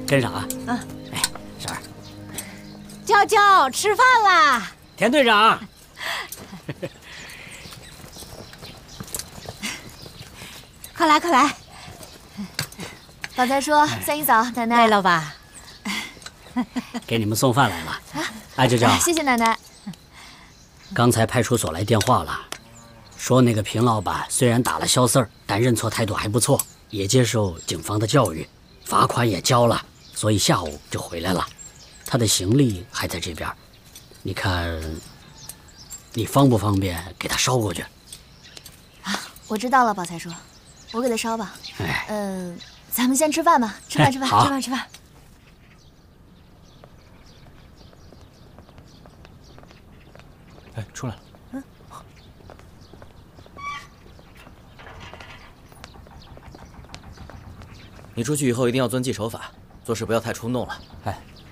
跟上啊！ 啊， 哎，婶儿， 娇娇吃饭啦！ 田队长， 快来快来！ 宝财叔，三姨早，奶奶累了吧？ 给你们送饭来了。哎，娇娇， 谢谢奶奶。 刚才派出所来电话了，说那个平老板虽然打了消四儿，但认错态度还不错，也接受警方的教育，罚款也交了，所以下午就回来了。他的行李还在这边，你看，你方不方便给他捎过去？ 我知道了，宝财叔，我给他捎吧。 哎， 咱们先吃饭吧，吃饭吃饭好吃饭吃饭。 哎，出来了。你出去以后一定要遵纪守法，做事不要太冲动了。 哎，